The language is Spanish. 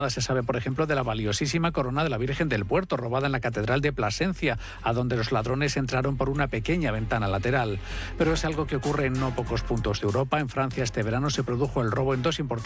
Se sabe, por ejemplo, de la valiosísima corona de la Virgen del Puerto, robada en la Catedral de Plasencia, a donde los ladrones entraron por una pequeña ventana lateral. Pero es algo que ocurre en no pocos puntos de Europa. En Francia este verano se produjo el robo en dos importantes